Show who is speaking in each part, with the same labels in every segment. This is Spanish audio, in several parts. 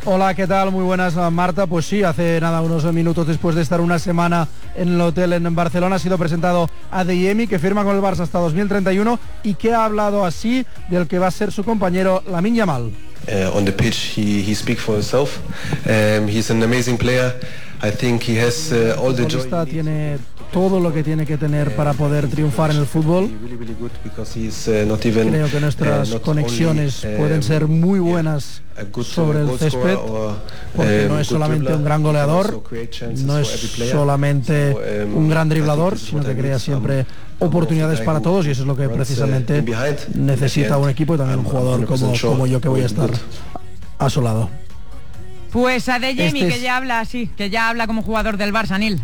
Speaker 1: Hola, ¿qué tal? Muy buenas, Marta. Pues sí, hace nada, unos minutos después de estar una semana en el hotel en Barcelona, ha sido presentado Adeyemi, que firma con el Barça hasta 2031 y que ha hablado así del que va a ser su compañero Lamine Yamal.
Speaker 2: On the pitch, he speaks for himself. He's an amazing player. I think he has all the joy.
Speaker 1: Tiene todo lo que tiene que tener para poder triunfar en el fútbol. Creo que nuestras conexiones pueden ser muy buenas sobre el césped, porque no es solamente un gran goleador, no es solamente un gran driblador, sino que crea siempre oportunidades para todos, y eso es lo que precisamente necesita un equipo y también un jugador como yo, que voy a estar a su lado.
Speaker 3: Pues Adeyemi, que ya habla como jugador del Barça, Nil.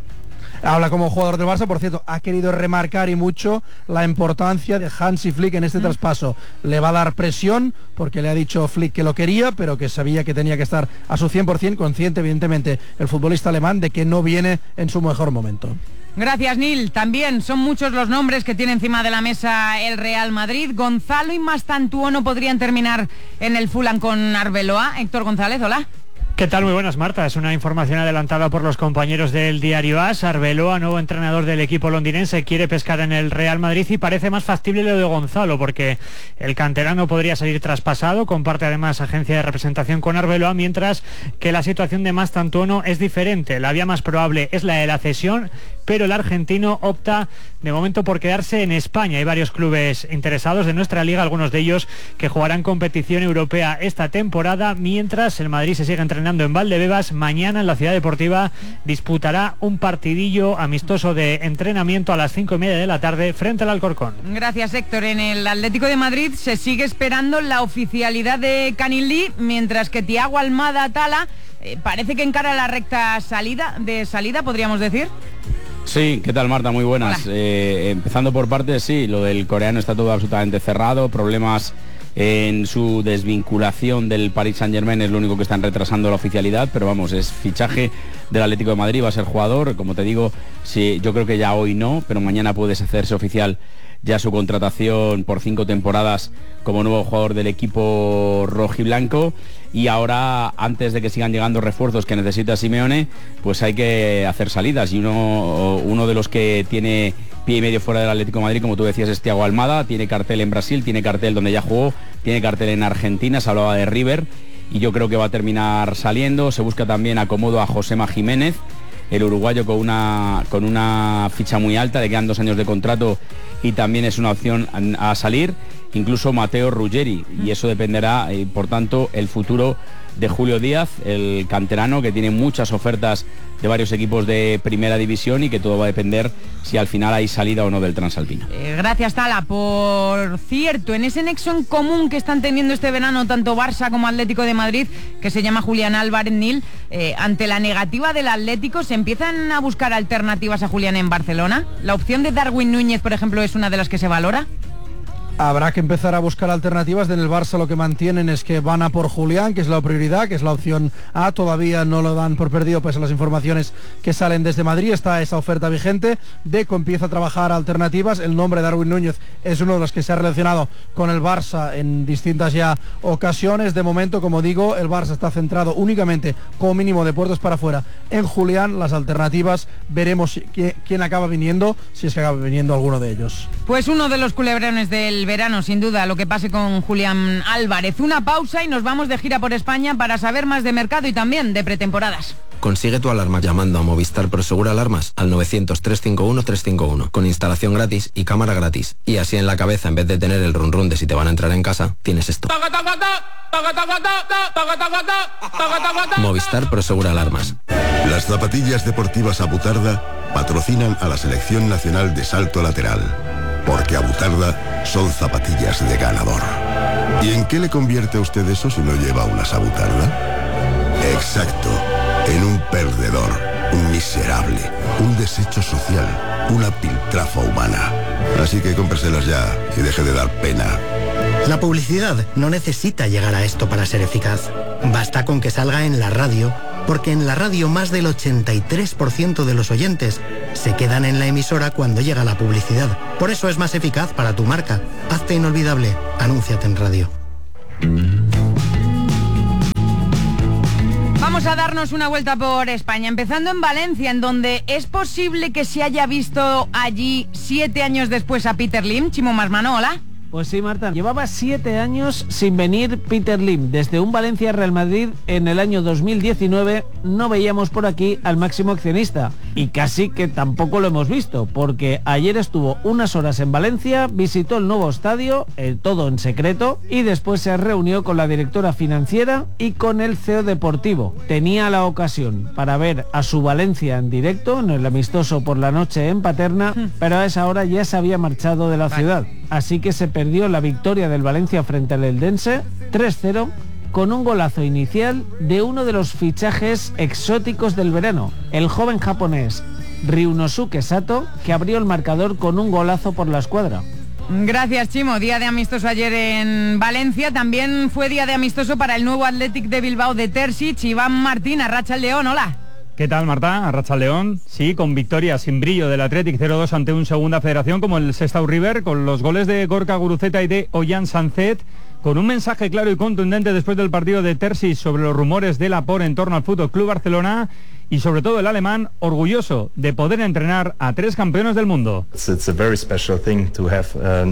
Speaker 1: Habla como jugador del Barça, por cierto, ha querido remarcar y mucho la importancia de Hansi Flick en este traspaso. Le va a dar presión porque le ha dicho Flick que lo quería, pero que sabía que tenía que estar a su 100%, consciente evidentemente el futbolista alemán de que no viene en su mejor momento.
Speaker 3: Gracias, Nil. También son muchos los nombres que tiene encima de la mesa el Real Madrid. Gonzalo y Mastantuono podrían terminar en el Fulham con Arbeloa. Héctor González, hola.
Speaker 4: ¿Qué tal? Muy buenas, Marta. Es una información adelantada por los compañeros del diario AS. Arbeloa, nuevo entrenador del equipo londinense, quiere pescar en el Real Madrid y parece más factible lo de Gonzalo, porque el canterano podría salir traspasado, comparte además agencia de representación con Arbeloa, mientras que la situación de Mastantuono es diferente. La vía más probable es la de la cesión, pero el argentino opta de momento por quedarse en España. Hay varios clubes interesados de nuestra liga, algunos de ellos que jugarán competición europea esta temporada, mientras el Madrid se sigue entrenando en Valdebebas. Mañana en la Ciudad Deportiva disputará un partidillo amistoso de entrenamiento a las 5:30 de la tarde frente al Alcorcón.
Speaker 3: Gracias, Héctor. En el Atlético de Madrid se sigue esperando la oficialidad de Canilí, mientras que Thiago Almada Tala parece que encara la recta salida, podríamos decir.
Speaker 5: Sí, ¿qué tal, Marta? Muy buenas. Empezando por partes, sí, lo del coreano está todo absolutamente cerrado, problemas en su desvinculación del Paris Saint-Germain es lo único que están retrasando la oficialidad, pero vamos, es fichaje del Atlético de Madrid, va a ser jugador, como te digo, sí, yo creo que ya hoy no, pero mañana puede hacerse oficial ya su contratación por 5 temporadas como nuevo jugador del equipo rojiblanco. Y ahora, antes de que sigan llegando refuerzos que necesita Simeone, pues hay que hacer salidas, y uno de los que tiene pie y medio fuera del Atlético de Madrid, como tú decías, es Thiago Almada. Tiene cartel en Brasil, tiene cartel donde ya jugó, tiene cartel en Argentina, se hablaba de River, y yo creo que va a terminar saliendo. Se busca también acomodo a Josema Jiménez, el uruguayo, con una ficha muy alta, le quedan 2 años de contrato y también es una opción a salir. Incluso Mateo Ruggeri, y eso dependerá, por tanto, el futuro de Julio Díaz, el canterano, que tiene muchas ofertas de varios equipos de primera división, y que todo va a depender si al final hay salida o no del transalpino.
Speaker 3: Gracias, Tala. Por cierto, en ese nexo en común que están teniendo este verano tanto Barça como Atlético de Madrid, que se llama Julián Álvarez, Nil, ante la negativa del Atlético, ¿se empiezan a buscar alternativas a Julián en Barcelona? ¿La opción de Darwin Núñez, por ejemplo, es una de las que se valora?
Speaker 1: Habrá que empezar a buscar alternativas. En el Barça lo que mantienen es que van a por Julián, que es la prioridad, que es la opción A. Todavía no lo dan por perdido, pese a las informaciones que salen desde Madrid. Está esa oferta vigente. Deco empieza a trabajar alternativas. El nombre de Darwin Núñez es uno de los que se ha relacionado con el Barça en distintas ya ocasiones. De momento, como digo, el Barça está centrado únicamente, como mínimo de puertas para afuera, en Julián. Las alternativas, veremos quién acaba viniendo, si es que acaba viniendo alguno de ellos.
Speaker 3: Pues uno de los culebrones del verano, sin duda, lo que pase con Julián Álvarez. Una pausa y nos vamos de gira por España para saber más de mercado y también de pretemporadas.
Speaker 6: Consigue tu alarma llamando a Movistar Prosegur Alarmas al 900-351-351, con instalación gratis y cámara gratis. Y así en la cabeza, en vez de tener el run run de si te van a entrar en casa, tienes esto. Movistar Prosegur Alarmas.
Speaker 7: Las zapatillas deportivas Abutarda patrocinan a la Selección Nacional de Salto Lateral, porque Abutarda son zapatillas de ganador. ¿Y en qué le convierte a usted eso si no lleva unas Abutarda? Exacto, en un perdedor, un miserable, un desecho social, una piltrafa humana. Así que cómpreselas ya y deje de dar pena.
Speaker 8: La publicidad no necesita llegar a esto para ser eficaz. Basta con que salga en la radio, porque en la radio más del 83% de los oyentes se quedan en la emisora cuando llega la publicidad. Por eso es más eficaz para tu marca. Hazte inolvidable. Anúnciate en radio.
Speaker 3: Vamos a darnos una vuelta por España, empezando en Valencia, en donde es posible que se haya visto allí 7 años después a Peter Lim. Chimo Masmano, hola.
Speaker 9: Pues sí, Marta, llevaba 7 años sin venir Peter Lim. Desde un Valencia-Real Madrid en el año 2019 no veíamos por aquí al máximo accionista. Y casi que tampoco lo hemos visto, porque ayer estuvo unas horas en Valencia, visitó el nuevo estadio, todo en secreto, y después se reunió con la directora financiera y con el CEO deportivo. Tenía la ocasión para ver a su Valencia en directo, en el amistoso por la noche en Paterna, pero a esa hora ya se había marchado de la ciudad. Así que se perdió la victoria del Valencia frente al Eldense, 3-0, con un golazo inicial de uno de los fichajes exóticos del verano, el joven japonés Ryunosuke Sato, que abrió el marcador con un golazo por la escuadra.
Speaker 3: Gracias, Chimo. Día de amistoso ayer en Valencia. También fue día de amistoso para el nuevo Athletic de Bilbao de Terzic. Iván Martín, Arratsaldeon, hola.
Speaker 10: ¿Qué tal, Marta? Arratsaldeon. Sí, con victoria sin brillo del Athletic 0-2 ante un Segunda Federación como el Sestao River, con los goles de Gorka Guruceta y de Ollán Sanzet, con un mensaje claro y contundente después del partido de Terzic sobre los rumores de Laporte en torno al FC Barcelona, y sobre todo el alemán orgulloso de poder entrenar a 3 campeones del mundo.
Speaker 11: It's a very special thing to have,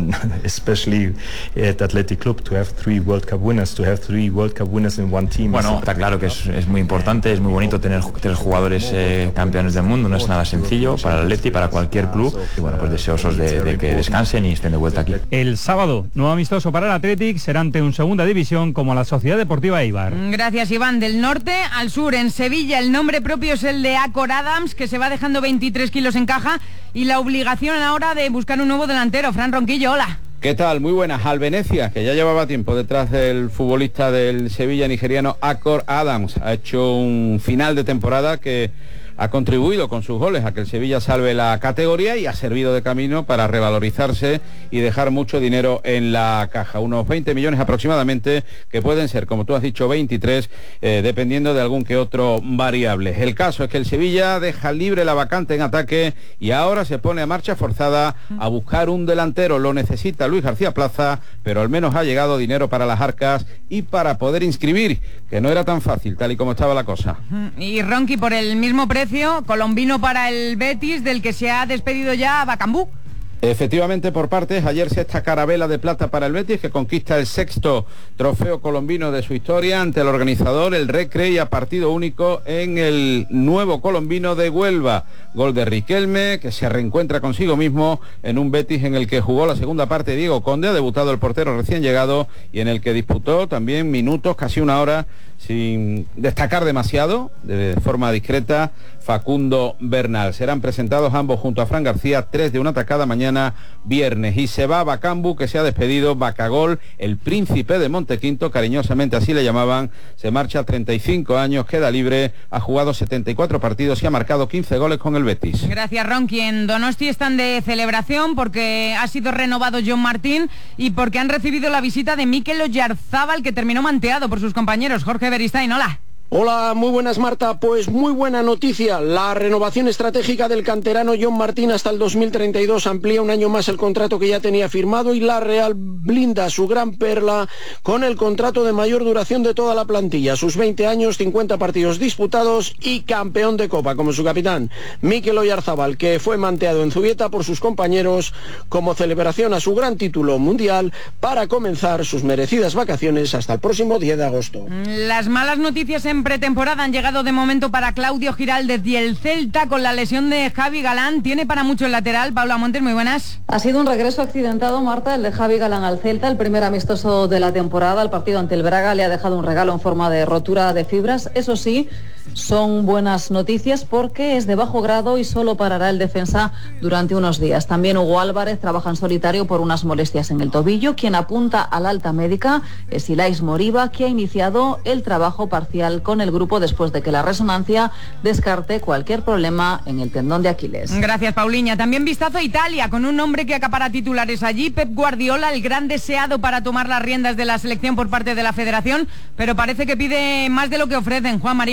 Speaker 11: especially at Athletic Club, to have 3 World Cup winners, to have 3 World Cup winners in one team.
Speaker 12: Bueno, está claro que es muy importante, es muy bonito tener 3 jugadores campeones del mundo, no es nada sencillo para el Atleti, para cualquier club, y bueno, pues deseosos de que descansen y estén de vuelta aquí.
Speaker 10: El sábado, nuevo amistoso para el Athletic, será ante un Segunda División como la Sociedad Deportiva Eibar.
Speaker 3: Gracias, Iván. Del norte al sur, en Sevilla, el nombre propio es el de Acor Adams, que se va dejando 23 kilos en caja, y la obligación ahora de buscar un nuevo delantero. Fran Ronquillo, hola.
Speaker 5: ¿Qué tal? Muy buenas. Al Venecia, que ya llevaba tiempo detrás del futbolista del Sevilla nigeriano Acor Adams, ha hecho un final de temporada que ha contribuido con sus goles a que el Sevilla salve la categoría y ha servido de camino para revalorizarse y dejar mucho dinero en la caja. Unos 20 millones aproximadamente, que pueden ser, como tú has dicho, 23, dependiendo de algún que otro variable. El caso es que el Sevilla deja libre la vacante en ataque y ahora se pone a marcha forzada a buscar un delantero. Lo necesita Luis García Plaza, pero al menos ha llegado dinero para las arcas y para poder inscribir, que no era tan fácil, tal y como estaba la cosa.
Speaker 3: Y Ronqui, por el mismo precio, colombino para el Betis, del que se ha despedido ya Bacambú.
Speaker 5: Efectivamente, por partes, ayer sexta carabela de plata para el Betis, que conquista el 6º trofeo colombino de su historia ante el organizador, el Recre, y a partido único en el nuevo colombino de Huelva. Gol de Riquelme, que se reencuentra consigo mismo en un Betis en el que jugó la segunda parte Diego Conde, ha debutado el portero recién llegado, y en el que disputó también minutos, casi una hora, sin destacar demasiado, de forma discreta, Facundo Bernal. Serán presentados ambos junto a Fran García, 3 de una tacada mañana viernes. Y se va Bacambu, que se ha despedido. Bacagol, el príncipe de Montequinto, cariñosamente así le llamaban, se marcha a 35 años, queda libre, ha jugado 74 partidos y ha marcado 15 goles con el Betis.
Speaker 3: Gracias, Ronqui. En Donosti están de celebración porque ha sido renovado John Martín y porque han recibido la visita de Mikel Oyarzábal, que terminó manteado por sus compañeros. Jorge Beristain, hola.
Speaker 13: Hola, muy buenas, Marta. Pues muy buena noticia. La renovación estratégica del canterano John Martín hasta el 2032 amplía un año más el contrato que ya tenía firmado, y la Real blinda su gran perla con el contrato de mayor duración de toda la plantilla. Sus 20 años, 50 partidos disputados y campeón de Copa como su capitán, Mikel Oyarzábal, que fue manteado en Zubieta por sus compañeros como celebración a su gran título mundial para comenzar sus merecidas vacaciones hasta el próximo 10 de agosto.
Speaker 3: Las malas noticias en pretemporada han llegado de momento para Claudio Giraldez y el Celta, con la lesión de Javi Galán. Tiene para mucho el lateral. Paula Montes, muy buenas.
Speaker 14: Ha sido un regreso accidentado, Marta, el de Javi Galán al Celta, el primer amistoso de la temporada. El partido ante el Braga le ha dejado un regalo en forma de rotura de fibras. Eso sí, son buenas noticias porque es de bajo grado y solo parará el defensa durante unos días. También Hugo Álvarez trabaja en solitario por unas molestias en el tobillo. Quien apunta al alta médica es Ilais Moriba, que ha iniciado el trabajo parcial con el grupo después de que la resonancia descarte cualquier problema en el tendón de Aquiles.
Speaker 3: Gracias, Pauliña. También vistazo a Italia, con un hombre que acapara titulares allí, Pep Guardiola, el gran deseado para tomar las riendas de la selección por parte de la federación, pero parece que pide más de lo que ofrecen. Juan Marín, hola.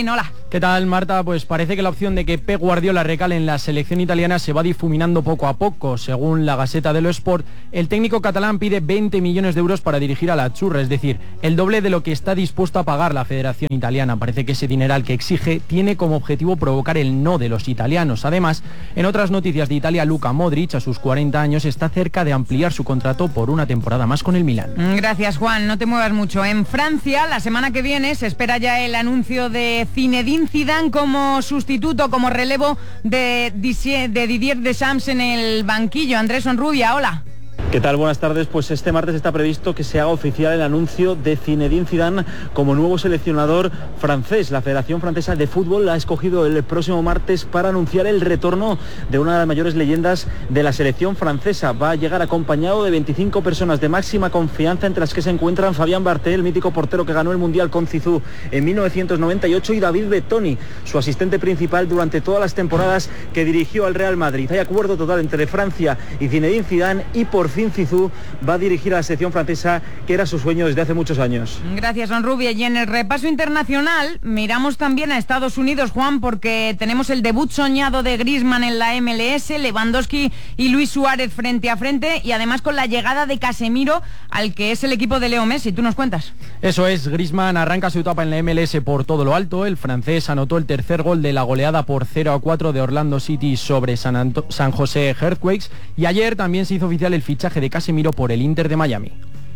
Speaker 15: ¿Qué tal, Marta? Pues parece que la opción de que Pep Guardiola recale en la selección italiana se va difuminando poco a poco. Según la Gaceta dello Sport, el técnico catalán pide 20 millones de euros para dirigir a la Azzurra, es decir, el doble de lo que está dispuesto a pagar la Federación Italiana. Parece que ese dineral que exige tiene como objetivo provocar el no de los italianos. Además, en otras noticias de Italia, Luka Modric, a sus 40 años, está cerca de ampliar su contrato por una temporada más con el Milán.
Speaker 3: Gracias, Juan. No te muevas mucho. En Francia, la semana que viene, se espera ya el anuncio de Zinedine Zidane como sustituto, como relevo de Didier Deschamps en el banquillo. Andrés Onrubia, hola.
Speaker 16: ¿Qué tal? Buenas tardes. Pues este martes está previsto que se haga oficial el anuncio de Zinedine Zidane como nuevo seleccionador francés. La Federación Francesa de Fútbol la ha escogido el próximo martes para anunciar el retorno de una de las mayores leyendas de la selección francesa. Va a llegar acompañado de 25 personas de máxima confianza, entre las que se encuentran Fabien Barthez, el mítico portero que ganó el Mundial con Zizou en 1998, y David Bettoni, su asistente principal durante todas las temporadas que dirigió al Real Madrid. Hay acuerdo total entre Francia y Zinedine Zidane, y por fin Zizou va a dirigir a la selección francesa, que era su sueño desde hace muchos años.
Speaker 3: Gracias, Onrubia. Y en el repaso internacional miramos también a Estados Unidos, Juan, porque tenemos el debut soñado de Griezmann en la MLS, Lewandowski y Luis Suárez frente a frente, y además con la llegada de Casemiro al que es el equipo de Leo Messi. ¿Tú nos cuentas?
Speaker 15: Eso es, Griezmann arranca su etapa en la MLS por todo lo alto. El francés anotó el tercer gol de la goleada por 0-4 de Orlando City sobre San José Earthquakes, y ayer también se hizo oficial el fichaje de Casemiro por el Inter de Miami.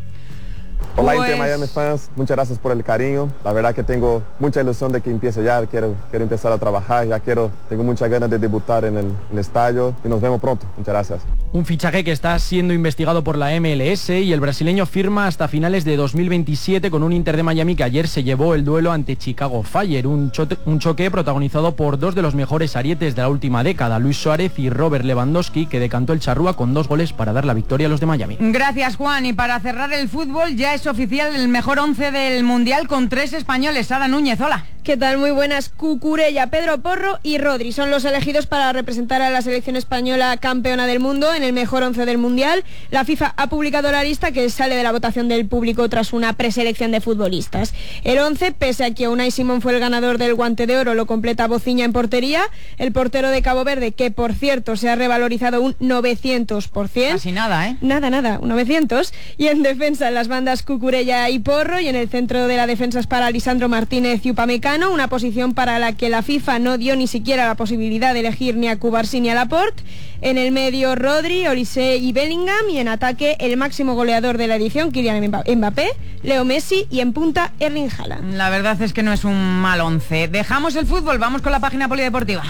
Speaker 17: Hola, Inter Miami fans, muchas gracias por el cariño. La verdad que tengo mucha ilusión de que empiece ya, quiero empezar a trabajar, tengo muchas ganas de debutar en el estadio, y nos vemos pronto. Muchas gracias.
Speaker 15: Un fichaje que está siendo investigado por la MLS, y el brasileño firma hasta finales de 2027 con un Inter de Miami que ayer se llevó el duelo ante Chicago Fire, un choque protagonizado por dos de los mejores arietes de la última década, Luis Suárez y Robert Lewandowski, que decantó el charrúa con 2 goles para dar la victoria a los de Miami.
Speaker 3: Gracias, Juan. Y para cerrar el fútbol, ya es oficial el mejor 11 del Mundial con 3 españoles. Sara Núñez, hola.
Speaker 18: ¿Qué tal? Muy buenas. Cucurella, Pedro Porro y Rodri son los elegidos para representar a la selección española campeona del mundo en el mejor 11 del Mundial. La FIFA ha publicado la lista, que sale de la votación del público tras una preselección de futbolistas. El 11, pese a que Unai Simón fue el ganador del Guante de Oro, lo completa Bociña en portería, el portero de Cabo Verde, que por cierto se ha revalorizado un 900%.
Speaker 3: Casi nada, ¿eh?
Speaker 18: Nada, un 900. Y en defensa, en las bandas Cucurella y Porro, y en el centro de la defensa es para Lisandro Martínez y Upamecano, una posición para la que la FIFA no dio ni siquiera la posibilidad de elegir ni a Cubarsí ni a Laporte. En el medio, Rodri, Olise y Bellingham, y en ataque el máximo goleador de la edición, Kylian Mbappé, Leo Messi, y en punta Erling Haaland.
Speaker 3: La verdad es que no es un mal 11. Dejamos el fútbol, vamos con la página polideportiva.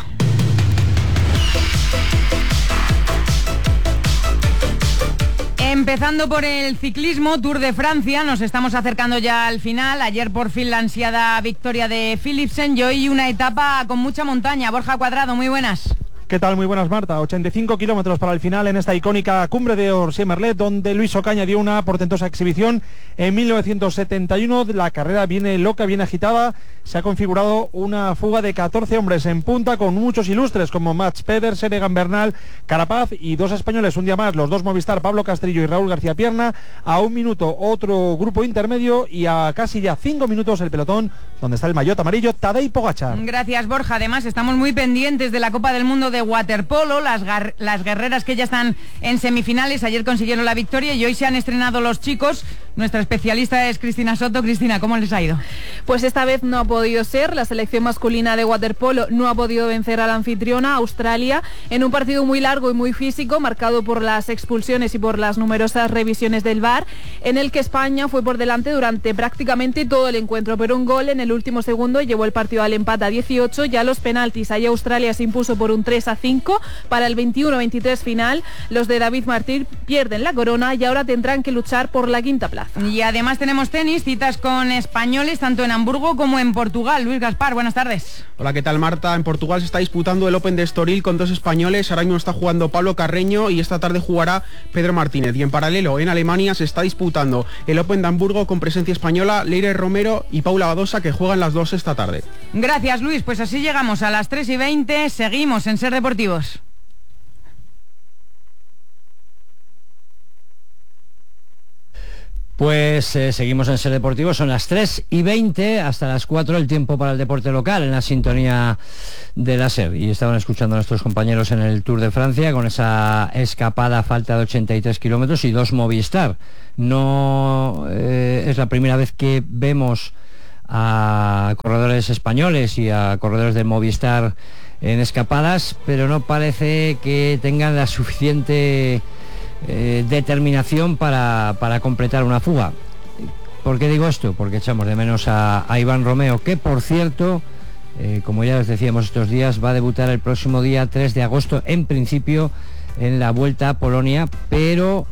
Speaker 3: Empezando por el ciclismo, Tour de Francia, nos estamos acercando ya al final. Ayer por fin la ansiada victoria de Philipsen, y hoy una etapa con mucha montaña. Borja Cuadrado, muy buenas.
Speaker 19: ¿Qué tal? Muy buenas, Marta. 85 kilómetros para el final en esta icónica cumbre de Orsier-Merlet, donde Luis Ocaña dio una portentosa exhibición en 1971. La carrera viene loca, viene agitada. Se ha configurado una fuga de 14 hombres en punta, con muchos ilustres como Mats Pedersen, Egan Bernal, Carapaz, y 2 españoles un día más, los 2 Movistar, Pablo Castrillo y Raúl García Pierna. A 1 minuto otro grupo intermedio, y a casi ya 5 minutos el pelotón, donde está el maillot amarillo, Tadej Pogačar.
Speaker 3: Gracias, Borja. Además estamos muy pendientes de la Copa del Mundo de waterpolo, las guerreras que ya están en semifinales. Ayer consiguieron la victoria y hoy se han estrenado los chicos. Nuestra especialista es Cristina Soto. Cristina, ¿cómo les ha ido?
Speaker 20: Pues esta vez no ha podido ser. La selección masculina de waterpolo no ha podido vencer a la anfitriona, Australia, en un partido muy largo y muy físico, marcado por las expulsiones y por las numerosas revisiones del VAR, en el que España fue por delante durante prácticamente todo el encuentro, pero un gol en el último segundo llevó el partido al empate a 18. Ya los penaltis, ahí Australia se impuso por un 3-5. Para el 21-23 final, los de David Martín pierden la corona y ahora tendrán que luchar por la quinta plaza.
Speaker 3: Y además tenemos tenis, citas con españoles tanto en Hamburgo como en Portugal. Luis Gaspar, buenas tardes.
Speaker 21: Hola, ¿qué tal, Marta? En Portugal se está disputando el Open de Estoril con 2 españoles. Ahora mismo está jugando Pablo Carreño y esta tarde jugará Pedro Martínez. Y en paralelo, en Alemania se está disputando el Open de Hamburgo con presencia española, Leire Romero y Paula Badosa, que juegan las 2 esta tarde.
Speaker 3: Gracias, Luis. Pues así llegamos a las 3:20. Seguimos en Ser Deportivos.
Speaker 2: Pues seguimos en Ser Deportivo, son las 3:20, hasta las 4 el tiempo para el deporte local en la sintonía de la SER. Y estaban escuchando a nuestros compañeros en el Tour de Francia con esa escapada a falta de 83 kilómetros y 2 Movistar. No es la primera vez que vemos a corredores españoles y a corredores de Movistar en escapadas, pero no parece que tengan la suficiente determinación para completar una fuga. ¿Por qué digo esto? Porque echamos de menos a Iván Romeo, que por cierto, como ya les decíamos estos días, va a debutar el próximo día 3 de agosto, en principio en la Vuelta a Polonia, pero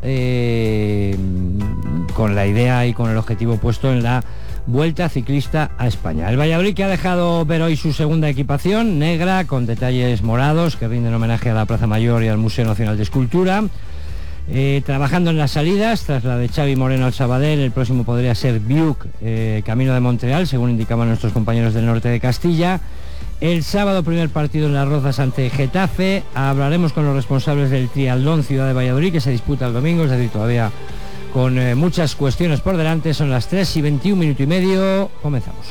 Speaker 2: con la idea y con el objetivo puesto en la Vuelta Ciclista a España. El Valladolid, que ha dejado ver hoy su segunda equipación, negra, con detalles morados, que rinden homenaje a la Plaza Mayor y al Museo Nacional de Escultura. Trabajando en las salidas, tras la de Xavi Moreno al Sabadell, el próximo podría ser Biuc, camino de Montreal, según indicaban nuestros compañeros del norte de Castilla. El sábado, primer partido en Las Rozas ante Getafe. Hablaremos con los responsables del triatlón Ciudad de Valladolid, que se disputa el domingo, es decir, todavía con muchas cuestiones por delante. Son las 3:21, minuto y medio. Comenzamos.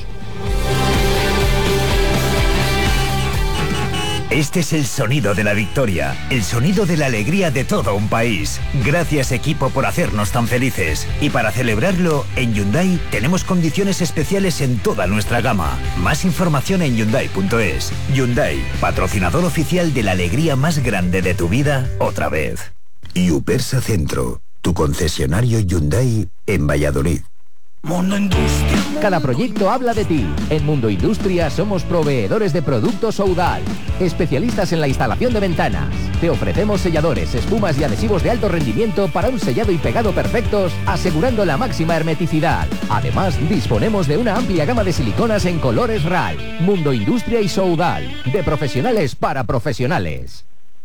Speaker 22: Este es el sonido de la victoria, el sonido de la alegría de todo un país. Gracias, equipo, por hacernos tan felices. Y para celebrarlo, en Hyundai tenemos condiciones especiales en toda nuestra gama. Más información en Hyundai.es. Hyundai, patrocinador oficial de la alegría más grande de tu vida, otra vez. Yupersa Centro, tu concesionario Hyundai en Valladolid.
Speaker 23: Mundo Industria. Cada proyecto habla de ti. En Mundo Industria somos proveedores de productos Soudal, especialistas en la instalación de ventanas. Te ofrecemos selladores, espumas y adhesivos de alto rendimiento para un sellado y pegado perfectos, asegurando la máxima hermeticidad. Además, disponemos de una amplia gama de siliconas en colores RAL. Mundo Industria y Soudal, de profesionales para profesionales.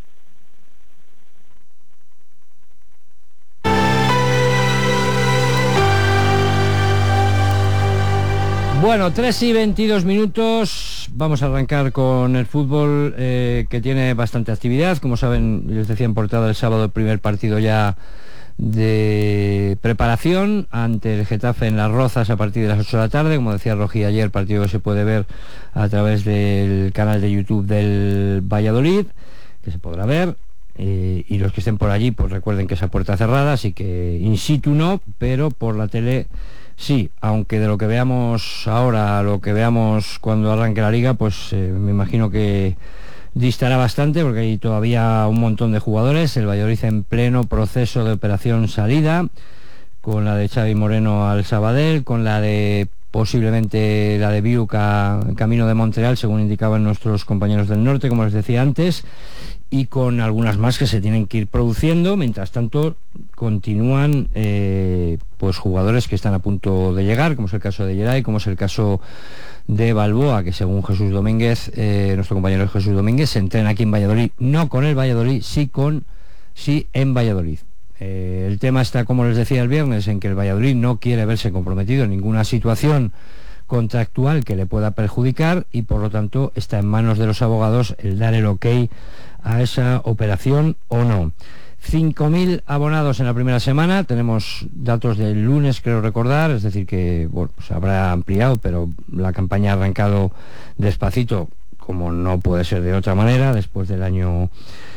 Speaker 2: Bueno, 3:22 minutos, vamos a arrancar con el fútbol, que tiene bastante actividad. Como saben, les decía en portada, el sábado el primer partido ya de preparación ante el Getafe en Las Rozas a partir de las 8 de la tarde. Como decía Rogi ayer, partido que se puede ver a través del canal de YouTube del Valladolid, que se podrá ver. Y los que estén por allí, pues recuerden que es a puerta cerrada, así que in situ no, pero por la tele sí, aunque de lo que veamos ahora a lo que veamos cuando arranque la liga, pues me imagino que distará bastante, porque hay todavía un montón de jugadores. El Valladolid en pleno proceso de operación salida, con la de Xavi Moreno al Sabadell, con la de posiblemente la de Biuc camino de Montreal, según indicaban nuestros compañeros del norte, como les decía antes, y con algunas más que se tienen que ir produciendo. Mientras tanto, continúan pues jugadores que están a punto de llegar, como es el caso de Geray, como es el caso de Balboa, que según Jesús Domínguez, nuestro compañero Jesús Domínguez, se entrena aquí en Valladolid, no con el Valladolid, sí en Valladolid. El tema está, como les decía el viernes, en que el Valladolid no quiere verse comprometido en ninguna situación contractual que le pueda perjudicar, y por lo tanto está en manos de los abogados el dar el ok a esa operación o no. 5.000 abonados en la primera semana, tenemos datos del lunes, creo recordar, es decir que bueno, pues habrá ampliado, pero la campaña ha arrancado despacito, como no puede ser de otra manera, después del año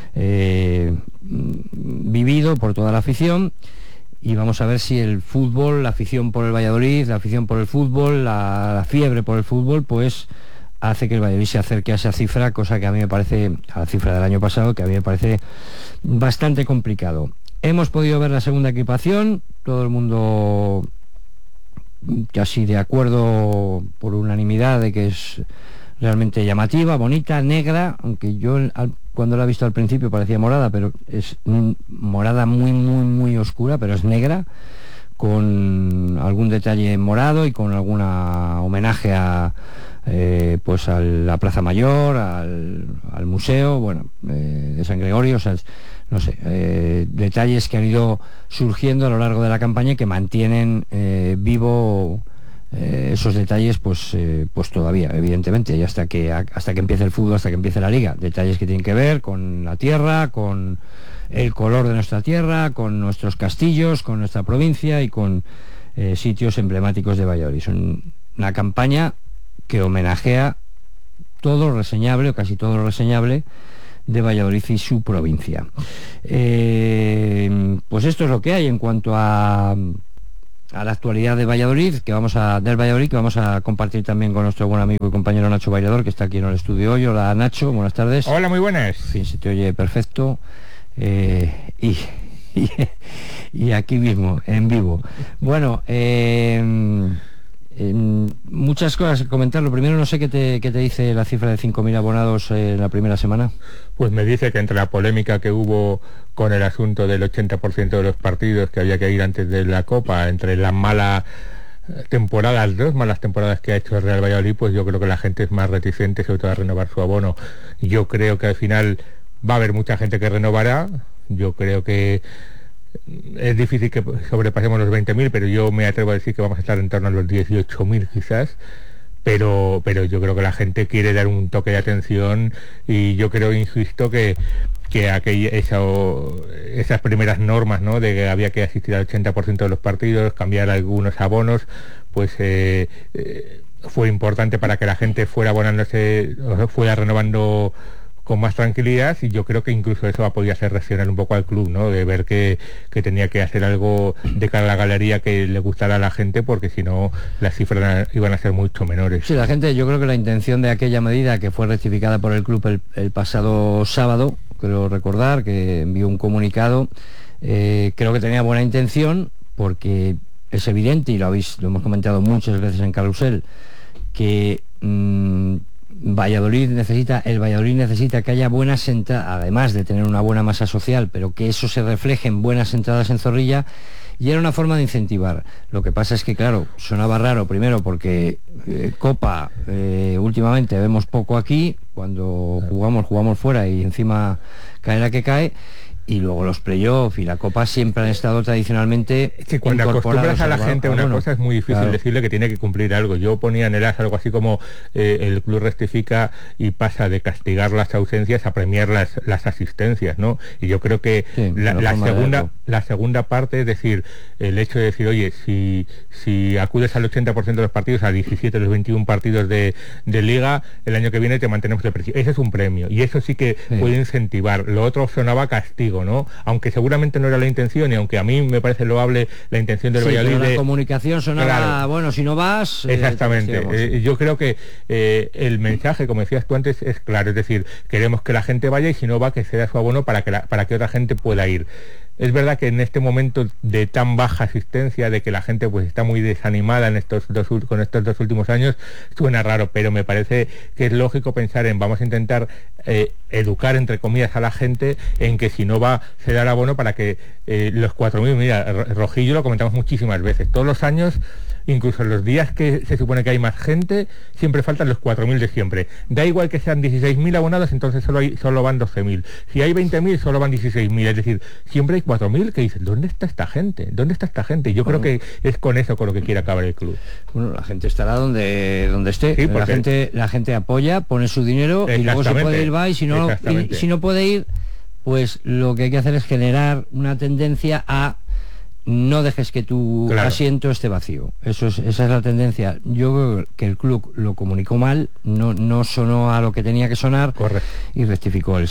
Speaker 2: vivido por toda la afición. Y vamos a ver si el fútbol, la afición por el Valladolid, la afición por el fútbol, la fiebre por el fútbol, pues hace que el Valladolid se acerque a esa cifra, cosa que a mí me parece, a la cifra del año pasado, que a mí me parece bastante complicado. Hemos podido ver la segunda equipación, todo el mundo casi de acuerdo por unanimidad de que es realmente llamativa, bonita, negra, aunque yo cuando la he visto al principio parecía morada, pero es morada muy oscura, pero es negra, con algún detalle morado y con alguna homenaje a pues a la Plaza Mayor, al museo, bueno, de San Gregorio, o sea, no sé, detalles que han ido surgiendo a lo largo de la campaña y que mantienen vivo esos detalles, pues todavía, evidentemente, y hasta que empiece el fútbol, hasta que empiece la liga, detalles que tienen que ver con la tierra, con el color de nuestra tierra, con nuestros castillos, con nuestra provincia y con sitios emblemáticos de Valladolid. Son una campaña que homenajea todo lo reseñable, o casi todo lo reseñable, de Valladolid y su provincia. Pues esto es lo que hay en cuanto a la actualidad de Valladolid, que vamos a compartir también con nuestro buen amigo y compañero Nacho Bailador, que está aquí en el estudio hoy. Hola, Nacho, buenas tardes.
Speaker 1: Hola, muy buenas.
Speaker 2: En fin, se te oye perfecto. Y aquí mismo, en vivo. Bueno, muchas cosas que comentar. Lo primero, no sé qué te dice la cifra de 5.000 abonados en la primera semana.
Speaker 1: Pues me dice que entre la polémica que hubo con el asunto del 80% de los partidos que había que ir antes de la Copa, entre las malas temporadas, 2 malas temporadas que ha hecho el Real Valladolid, pues yo creo que la gente es más reticente, sobre todo a renovar su abono. Yo creo que al final va a haber mucha gente que renovará. Yo creo que es difícil que sobrepasemos los 20.000, pero yo me atrevo a decir que vamos a estar en torno a los 18.000 quizás, pero yo creo que la gente quiere dar un toque de atención, y yo creo, insisto, que esas primeras normas, ¿no?, de que había que asistir al 80% de los partidos, cambiar algunos abonos, pues fue importante para que la gente fuera abonándose, fuera renovando con más tranquilidad, y yo creo que incluso eso ha podido hacer reaccionar un poco al club, ¿no?, de ver que tenía que hacer algo de cara a la galería que le gustara a la gente, porque si no las cifras iban a ser mucho menores.
Speaker 2: Sí, la gente, yo creo que la intención de aquella medida, que fue rectificada por el club el pasado sábado, creo recordar que envió un comunicado, creo que tenía buena intención, porque es evidente, y lo hemos comentado muchas veces en Carrusel, que el Valladolid necesita que haya buenas entradas, además de tener una buena masa social, pero que eso se refleje en buenas entradas en Zorrilla, y era una forma de incentivar. Lo que pasa es que, claro, sonaba raro, primero porque Copa últimamente vemos poco aquí, cuando jugamos fuera y encima cae la que cae, y luego los playoffs y la Copa siempre han estado tradicionalmente
Speaker 1: que cuando acostumbras a la gente a una cosa es muy difícil decirle que tiene que cumplir algo. Yo ponía en el AS algo así como el club rectifica y pasa de castigar las ausencias a premiar las asistencias, ¿no? Y yo creo que la segunda parte, es decir, el hecho de decir, oye, si acudes al 80% de los partidos, a 17 de los 21 partidos de Liga, el año que viene te mantenemos el precio. Ese es un premio, y eso sí que puede incentivar. Lo otro sonaba castigo, ¿no? Aunque seguramente no era la intención, y aunque a mí me parece loable la intención del Valladolid,
Speaker 2: la comunicación sonaba, bueno, si no vas...
Speaker 1: Exactamente. Yo creo que el mensaje, como decías tú antes, es claro, es decir, queremos que la gente vaya, y si no va, que sea su abono para que otra gente pueda ir. Es verdad que en este momento de tan baja asistencia, de que la gente pues está muy desanimada con estos 2 últimos años, suena raro, pero me parece que es lógico pensar en vamos a intentar educar, entre comillas, a la gente en que si no va, se da el abono para que los 4.000, mira, Rojillo lo comentamos muchísimas veces, todos los años, incluso en los días que se supone que hay más gente, siempre faltan los 4.000 de siempre. Da igual que sean 16.000 abonados, entonces solo van 12.000. Si hay 20.000, solo van 16.000. Es decir, siempre hay 4.000 que dicen, ¿dónde está esta gente? ¿Dónde está esta gente? Yo creo que es con eso con lo que quiere acabar el club.
Speaker 2: Bueno, la gente estará donde esté. Sí, la gente apoya, pone su dinero, y luego si puede ir va, y si no puede ir, pues lo que hay que hacer es generar una tendencia a no dejes que tu asiento esté vacío. Esa es la tendencia. Yo creo que el club lo comunicó mal, no sonó a lo que tenía que sonar.
Speaker 1: Correcto.
Speaker 2: Y rectificó el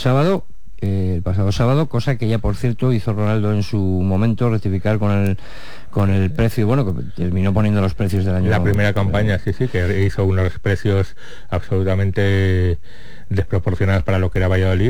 Speaker 2: pasado sábado, cosa que ya, por cierto, hizo Ronaldo en su momento, rectificar con el precio, bueno, que terminó poniendo los precios del año.
Speaker 1: La primera campaña, sí, que hizo unos precios absolutamente desproporcionados para lo que era Valladolid.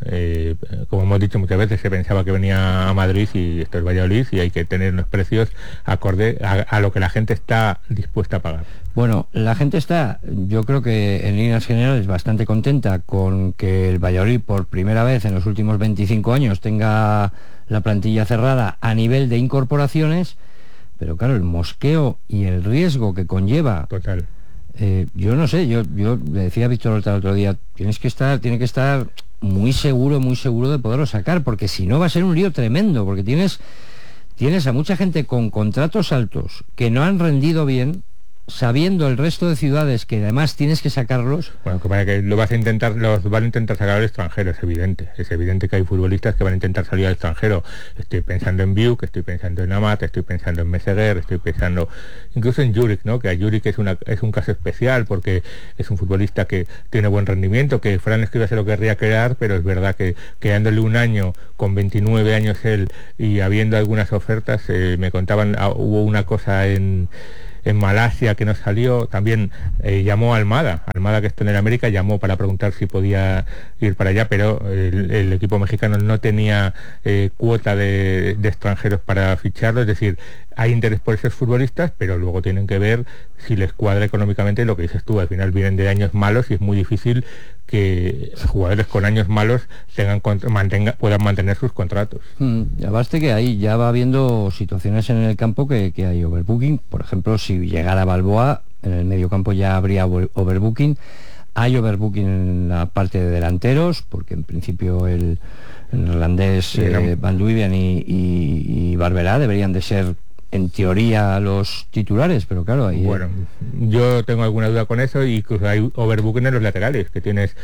Speaker 1: Como hemos dicho muchas veces, se pensaba que venía a Madrid, y esto es Valladolid, y hay que tener unos precios acorde a lo que la gente está dispuesta a pagar.
Speaker 2: Bueno, la gente está, yo creo que en líneas generales, bastante contenta con que el Valladolid por primera vez en los últimos 25 años tenga la plantilla cerrada a nivel de incorporaciones, pero claro, el mosqueo y el riesgo que conlleva.
Speaker 1: Total.
Speaker 2: Yo no sé, yo le decía a Víctor Horta el otro día, tiene que estar muy seguro de poderlo sacar, porque si no va a ser un lío tremendo, porque tienes a mucha gente con contratos altos que no han rendido bien, sabiendo el resto de ciudades que además tienes que sacarlos.
Speaker 1: Bueno, que lo vas a intentar, los van a intentar sacar al extranjero, es evidente que hay futbolistas que van a intentar salir al extranjero. Estoy pensando en Biuk, estoy pensando en Amat, estoy pensando en Meseguer, estoy pensando incluso en Juric, ¿no? Que a Juric es un caso especial porque es un futbolista que tiene buen rendimiento, que Fran Escribas se lo querría crear, pero es verdad que quedándole un año, con 29 años él, y habiendo algunas ofertas, me contaban, hubo una cosa en Malasia que no salió, también llamó a Almada, que está en el América, llamó para preguntar si podía ir para allá, pero el equipo mexicano no tenía cuota de extranjeros para ficharlo, es decir, hay interés por esos futbolistas, pero luego tienen que ver si les cuadra económicamente. Lo que dices tú, al final vienen de años malos y es muy difícil que jugadores con años malos puedan mantener sus contratos.
Speaker 2: Ya baste que ahí ya va habiendo situaciones en el campo que hay overbooking. Por ejemplo, si llegara Balboa, en el medio campo ya habría overbooking. Hay overbooking en la parte de delanteros, porque en principio el neerlandés Van Duiven y Barberá deberían de ser en teoría los titulares, pero claro, ahí...
Speaker 1: Bueno, yo tengo alguna duda con eso, y incluso hay overbooking en los laterales, que tienes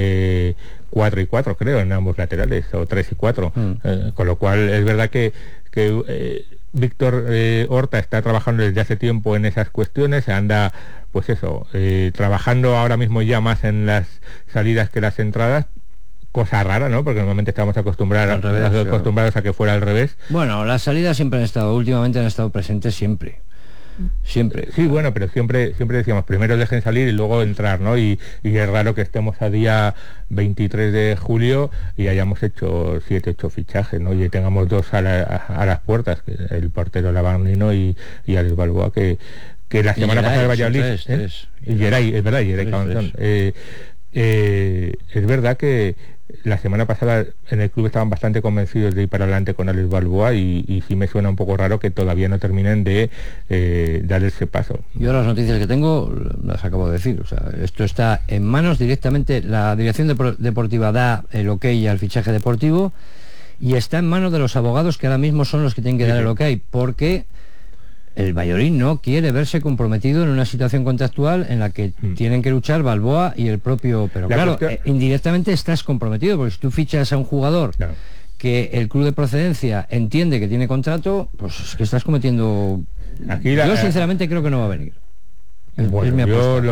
Speaker 1: 4 y 4, creo, en ambos laterales, o 3 y 4, con lo cual es verdad que Víctor Horta está trabajando desde hace tiempo en esas cuestiones, anda, pues eso, trabajando ahora mismo ya más en las salidas que las entradas. Cosa rara, ¿no? Porque normalmente estamos acostumbrados a que fuera al revés.
Speaker 2: Bueno, las salidas últimamente han estado presentes siempre.
Speaker 1: Sí, bueno, pero siempre decíamos, primero dejen salir y luego entrar, ¿no? Y es raro que estemos a día 23 de julio y hayamos hecho 7-8 fichajes, ¿no? Y tengamos 2 a las puertas, que el portero Lavanino y Alex Balboa, que la semana pasada de Valladolid... Y Geray, es verdad, Geray Cabezón. Es verdad que la semana pasada en el club estaban bastante convencidos de ir para adelante con Alex Balboa, y sí me suena un poco raro que todavía no terminen de dar ese paso.
Speaker 2: Yo las noticias que tengo las acabo de decir, o sea, esto está en manos directamente, la dirección deportiva da el ok al fichaje deportivo, y está en manos de los abogados, que ahora mismo son los que tienen que dar el ok, porque el Valladolid no quiere verse comprometido en una situación contractual en la que tienen que luchar Balboa y el propio... Pero claro, indirectamente estás comprometido, porque si tú fichas a un jugador que el club de procedencia entiende que tiene contrato, pues es que estás cometiendo... Yo sinceramente creo que no va a venir.
Speaker 1: Bueno,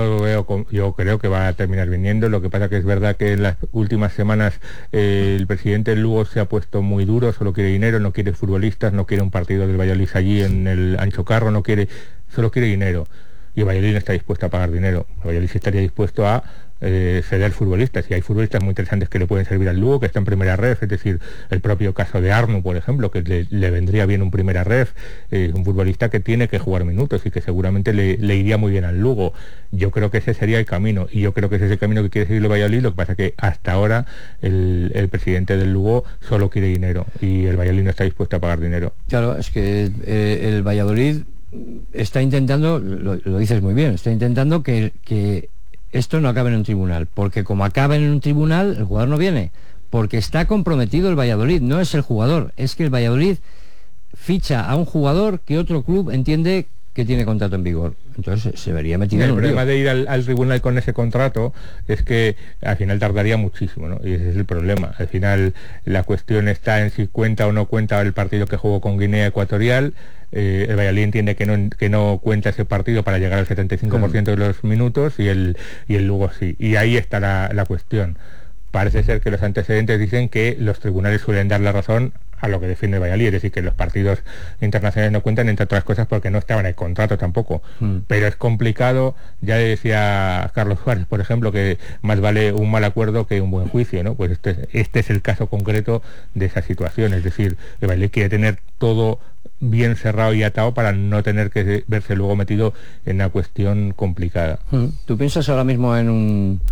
Speaker 1: yo creo que va a terminar viniendo. Lo que pasa que es verdad que en las últimas semanas el presidente del Lugo se ha puesto muy duro, solo quiere dinero, no quiere futbolistas, no quiere un partido del Valladolid allí en el Ancho Carro, solo quiere dinero. Y el Valladolid no está dispuesto a pagar dinero. El Valladolid sí estaría dispuesto a ceder futbolistas, y hay futbolistas muy interesantes que le pueden servir al Lugo, que está en primera ref, es decir, el propio caso de Arnu, por ejemplo, que le vendría bien un primera ref, un futbolista que tiene que jugar minutos y que seguramente le iría muy bien al Lugo. Yo creo que ese sería el camino, y yo creo que ese es el camino que quiere seguir el Valladolid. Lo que pasa es que hasta ahora el presidente del Lugo solo quiere dinero, y el Valladolid no está dispuesto a pagar dinero.
Speaker 2: Claro, es que el Valladolid está intentando, lo dices muy bien, está intentando que esto no acabe en un tribunal, porque como acabe en un tribunal, el jugador no viene, porque está comprometido el Valladolid, no es el jugador, es que el Valladolid ficha a un jugador que otro club entiende que tiene contrato en vigor, entonces se vería metido en un lío.
Speaker 1: El problema de ir al tribunal con ese contrato es que al final tardaría muchísimo, ¿no? Y ese es el problema. Al final la cuestión está en si cuenta o no cuenta el partido que jugó con Guinea Ecuatorial. El Valladolid entiende que no cuenta ese partido para llegar al 75% de los minutos, y el Lugo sí. Y ahí está la cuestión. Parece ser que los antecedentes dicen que los tribunales suelen dar la razón a lo que defiende el Valladolid, es decir, que los partidos internacionales no cuentan, entre otras cosas porque no estaban en el contrato tampoco. Pero es complicado. Ya decía Carlos Suárez, por ejemplo, que más vale un mal acuerdo que un buen juicio, ¿no? Pues este es el caso concreto de esa situación, es decir, el Valladolid quiere tener todo bien cerrado y atado para no tener que verse luego metido en una cuestión complicada.
Speaker 2: ¿Tú piensas ahora mismo en un...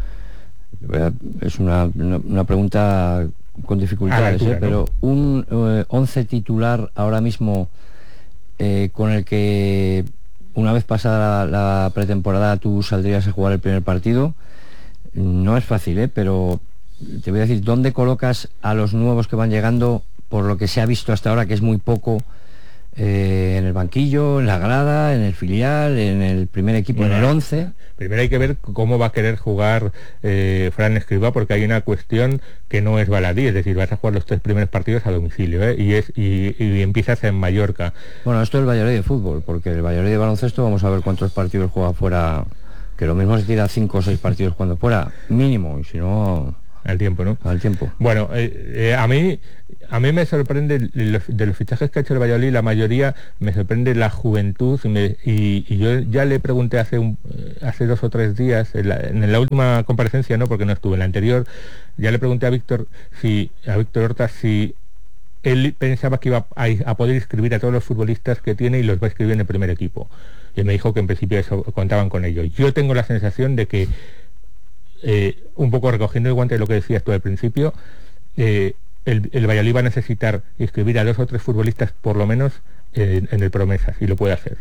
Speaker 2: Es una pregunta con dificultades, altura, ¿no? Pero un 11 titular ahora mismo con el que una vez pasada la pretemporada tú saldrías a jugar el primer partido, no es fácil, pero te voy a decir, ¿dónde colocas a los nuevos que van llegando, por lo que se ha visto hasta ahora, que es muy poco, en el banquillo, en la grada, en el filial, en el primer equipo, en el 11.
Speaker 1: Primero hay que ver cómo va a querer jugar Fran Escribá, porque hay una cuestión que no es baladí, es decir, vas a jugar los 3 primeros partidos a domicilio, y empiezas en Mallorca.
Speaker 2: Bueno, esto es el Valladolid de fútbol, porque el Valladolid de baloncesto vamos a ver cuántos partidos juega fuera, que lo mismo se tira 5 o 6 partidos cuando fuera, mínimo, y si no...
Speaker 1: Al tiempo, ¿no?
Speaker 2: Al tiempo.
Speaker 1: Bueno, a mí me sorprende de los fichajes que ha hecho el Valladolid, la mayoría me sorprende la juventud, y yo ya le pregunté hace 2 o 3 días, en la última comparecencia, no, porque no estuve en la anterior, ya le pregunté a Víctor Horta si él pensaba que iba a poder inscribir a todos los futbolistas que tiene y los va a inscribir en el primer equipo. Y me dijo que en principio eso contaban con ello. Yo tengo la sensación de que un poco recogiendo el guante de lo que decías tú al principio, el Valladolid va a necesitar inscribir a 2 o 3 futbolistas por lo menos en el Promesas, y lo puede hacer.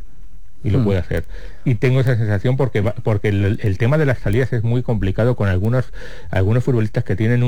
Speaker 1: Y tengo esa sensación porque el tema de las salidas es muy complicado, con algunos futbolistas que tienen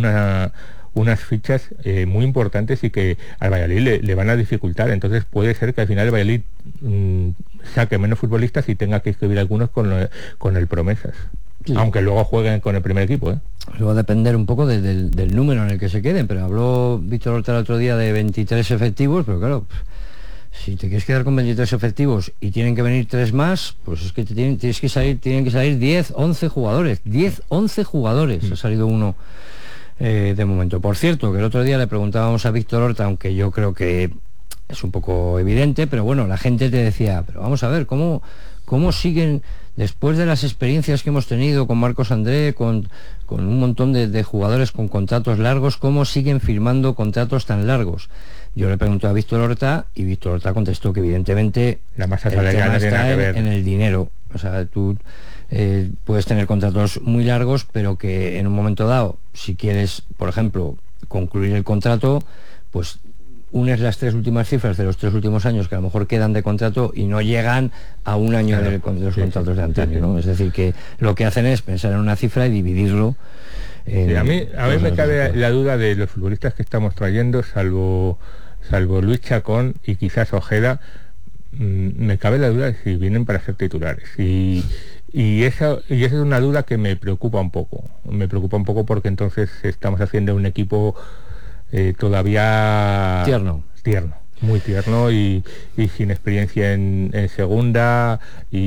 Speaker 1: unas fichas muy importantes y que al Valladolid le van a dificultar. Entonces puede ser que al final el Valladolid saque menos futbolistas y tenga que inscribir algunos con el Promesas. Sí. Aunque luego jueguen con el primer equipo, ¿eh?
Speaker 2: Eso va a depender un poco del número en el que se queden, pero habló Víctor Horta el otro día de 23 efectivos, pero claro, si te quieres quedar con 23 efectivos y tienen que venir 3 más, pues es que tienen que salir 10, 11 jugadores. 10, 11 jugadores. Ha salido uno de momento. Por cierto, que el otro día le preguntábamos a Víctor Horta, aunque yo creo que es un poco evidente, pero bueno, la gente te decía, pero vamos a ver, ¿cómo siguen... Después de las experiencias que hemos tenido con Marcos André, con un montón de jugadores con contratos largos, ¿cómo siguen firmando contratos tan largos? Yo le pregunté a Víctor Horta y Víctor Horta contestó que evidentemente
Speaker 1: la masa salarial
Speaker 2: está en el dinero. O sea, tú puedes tener contratos muy largos, pero que en un momento dado, si quieres, por ejemplo, concluir el contrato, pues unes las 3 últimas cifras de los 3 últimos años que a lo mejor quedan de contrato y no llegan a un año de los contratos de antaño, ¿no? Es decir, que lo que hacen es pensar en una cifra y dividirlo.
Speaker 1: A mí me cabe la duda de los futbolistas que estamos trayendo, salvo Luis Chacón y quizás Ojeda, me cabe la duda de si vienen para ser titulares. Y esa es una duda que me preocupa un poco. Me preocupa un poco porque entonces estamos haciendo un equipo todavía tierno, muy tierno y sin experiencia en segunda,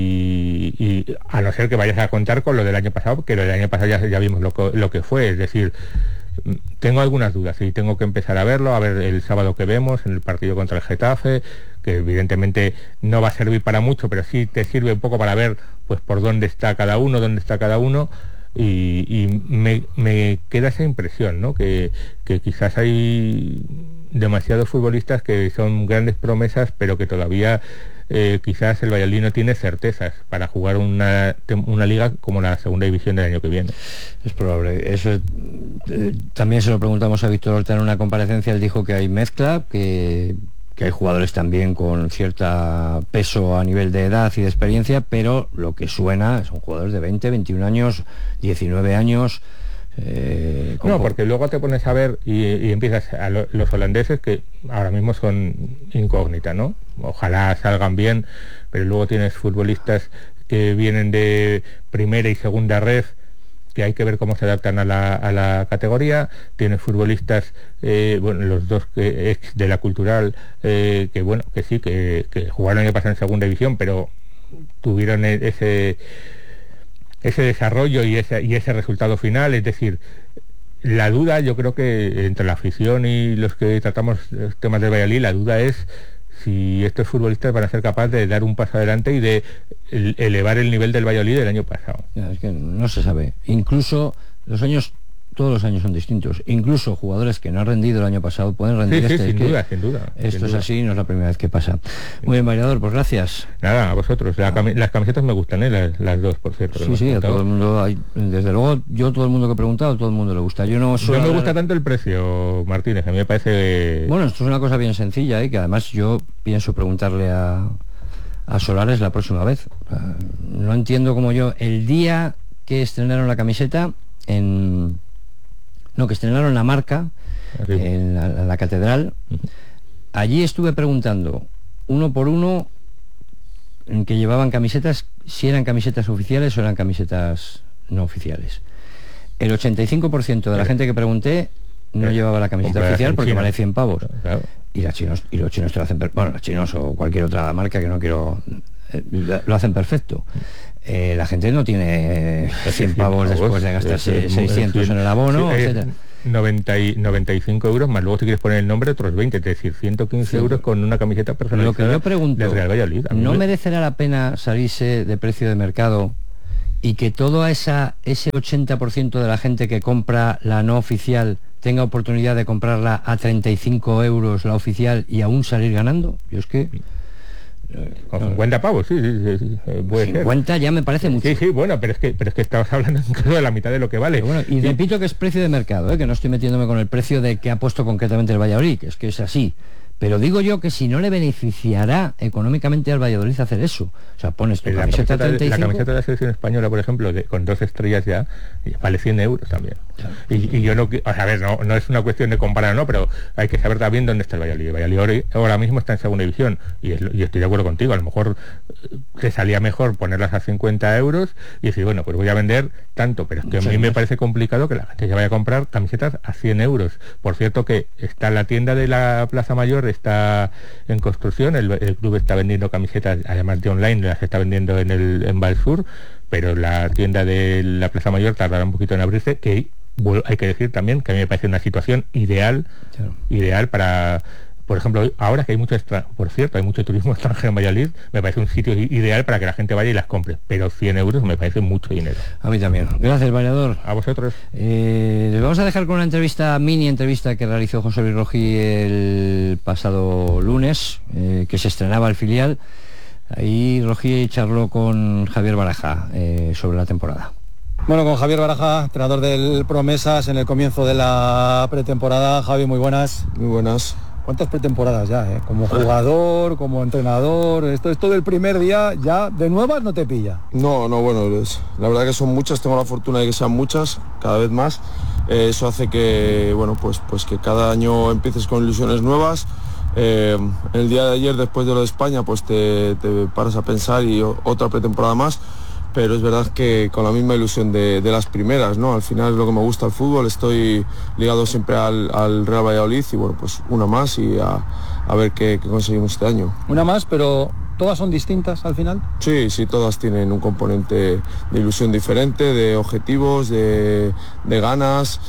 Speaker 1: y a no ser que vayas a contar con lo del año pasado, que lo del año pasado ya vimos lo que fue. Es decir, tengo algunas dudas y tengo que empezar a ver el sábado que vemos en el partido contra el Getafe, que evidentemente no va a servir para mucho, pero sí te sirve un poco para ver pues por dónde está cada uno. Y me queda esa impresión, ¿no? Que quizás hay demasiados futbolistas que son grandes promesas, pero que todavía quizás el Valladolid no tiene certezas para jugar una liga como la segunda división del año que viene.
Speaker 2: Es probable. Eso también se lo preguntamos a Víctor Horta en una comparecencia. Él dijo que hay mezcla, que hay jugadores también con cierto peso a nivel de edad y de experiencia, pero lo que suena son jugadores de 20, 21 años, 19 años.
Speaker 1: No, porque luego te pones a ver y empiezas a los holandeses, que ahora mismo son incógnita, ¿no? Ojalá salgan bien, pero luego tienes futbolistas que vienen de primera y segunda red, que hay que ver cómo se adaptan a la categoría. Tienes futbolistas, los dos ex de la Cultural, que jugaron el año pasado en segunda división, pero tuvieron ese desarrollo y ese resultado final. Es decir, la duda, yo creo que entre la afición y los que tratamos temas de Valladolid, la duda es si estos futbolistas van a ser capaces de dar un paso adelante y de elevar el nivel del Valladolid del año pasado.
Speaker 2: Es que no se sabe. Incluso todos los años son distintos. Incluso jugadores que no han rendido el año pasado pueden rendir
Speaker 1: sin duda.
Speaker 2: Esto es así, no es la primera vez que pasa. Muy bien, Variador, pues gracias.
Speaker 1: Nada, a vosotros. Las camisetas me gustan, las dos, por cierto.
Speaker 2: Sí, a todo el mundo. Desde luego, todo el mundo que he preguntado, todo el mundo le gusta. No me
Speaker 1: gusta tanto el precio, Martínez, a mí me parece...
Speaker 2: Bueno, esto es una cosa bien sencilla, que además yo pienso preguntarle a Solares la próxima vez. No entiendo cómo el día que estrenaron la camiseta que estrenaron la marca en la catedral, allí estuve preguntando uno por uno en que llevaban camisetas, si eran camisetas oficiales o eran camisetas no oficiales. El 85% de la gente que pregunté no llevaba la camiseta oficial porque vale 100 pavos. Claro. Y los chinos te lo hacen, bueno, los chinos o cualquier otra marca que no quiero, lo hacen perfecto. La gente no tiene 100 pavos después de gastarse 600 en el abono, etcétera. 95 euros más luego si quieres poner el nombre otros 20, es decir, 115 euros con una camiseta personalizada. Lo que yo pregunto, del Real Valladolid. ¿No merecerá la pena salirse de precio de mercado y que todo ese 80% de la gente que compra la no oficial tenga oportunidad de comprarla a 35 euros la oficial y aún salir ganando? Yo es que... Con 50 pavos, sí, puede 50 ser. Ya me parece mucho. Sí, bueno, pero es que estabas hablando incluso de la mitad de lo que vale. Bueno, y repito que es precio de mercado, que no estoy metiéndome con el precio de que ha puesto concretamente el Valladolid, que es así. Pero digo yo que si no le beneficiará económicamente al Valladolid hacer eso. O sea, pones tu camiseta 35... La camiseta de la selección española, por ejemplo, con 2 estrellas ya, vale 100 euros también. Claro. Y yo no... A ver, no es una cuestión de comparar, no, pero hay que saber también dónde está el Valladolid. El Valladolid ahora mismo está en segunda división y estoy de acuerdo contigo. A lo mejor te salía mejor ponerlas a 50 euros y decir, bueno, pues voy a vender tanto, pero es que a mí me parece complicado que la gente ya vaya a comprar camisetas a 100 euros. Por cierto que está la tienda de la Plaza Mayor, está en construcción, el club está vendiendo camisetas, además de online, las está vendiendo en Valsur, pero la tienda de la Plaza Mayor tardará un poquito en abrirse, que hay que decir también que a mí me parece una situación ideal para... Por ejemplo, ahora que hay mucho hay mucho turismo extranjero en Valladolid, me parece un sitio ideal para que la gente vaya y las compre, pero 100 euros me parece mucho dinero. A mí también. Gracias, Vallador. A vosotros. Les vamos a dejar con una mini entrevista que realizó José Luis Rojí el pasado lunes, que se estrenaba el filial. Ahí Rojí charló con Javier Baraja sobre la temporada.
Speaker 4: Bueno, con Javier Baraja, entrenador del Promesas en el comienzo de la pretemporada. Javi, muy buenas. Muy buenas. ¿Cuántas pretemporadas ya, como jugador, como entrenador? Esto del primer día ya de nuevas no te pilla.
Speaker 6: No, bueno, la verdad que son muchas, tengo la fortuna de que sean muchas, cada vez más. Eso hace que, bueno, pues que cada año empieces con ilusiones nuevas. El día de ayer, después de lo de España, pues te paras a pensar y otra pretemporada más. Pero es verdad que con la misma ilusión de las primeras, ¿no? Al final es lo que me gusta el fútbol, estoy ligado siempre al Real Valladolid y bueno, pues una más y a ver qué conseguimos este año. Una más, pero ¿todas son distintas al final? Sí, todas tienen un componente de ilusión diferente, de objetivos, de ganas.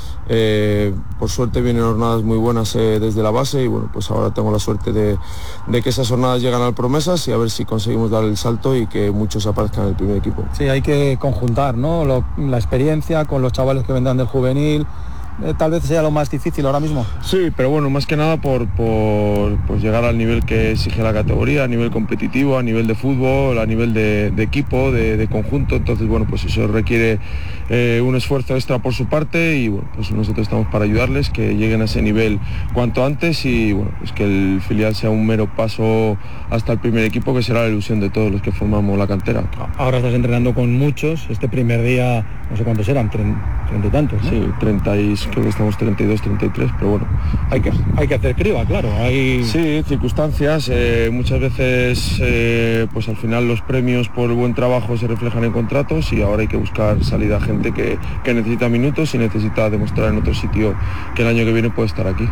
Speaker 6: Por suerte vienen jornadas muy buenas desde la base y bueno, pues ahora tengo la suerte de que esas jornadas llegan al Promesas y a ver si conseguimos dar el salto y que muchos aparezcan en el primer equipo. Sí, hay que conjuntar, ¿no? La experiencia con los chavales que vendrán del juvenil. Tal vez sea lo más difícil ahora mismo. Sí, pero bueno, más que nada por llegar al nivel que exige la categoría, a nivel competitivo, a nivel de fútbol, a nivel de equipo, de conjunto. Entonces, bueno, pues eso requiere un esfuerzo extra por su parte y bueno, pues nosotros estamos para ayudarles, que lleguen a ese nivel cuanto antes y bueno, pues que el filial sea un mero paso hasta el primer equipo, que será la ilusión de todos los que formamos la cantera. Ahora estás entrenando con muchos, este primer día, no sé cuántos eran, 30 y tantos, ¿no? Sí, 30 y creo que estamos 32, 33, pero bueno, hay que hacer criba, claro. Sí, circunstancias, muchas veces pues al final los premios por buen trabajo se reflejan en contratos y ahora hay que buscar salida a gente que necesita minutos y necesita demostrar en otro sitio que el año que viene puede estar aquí.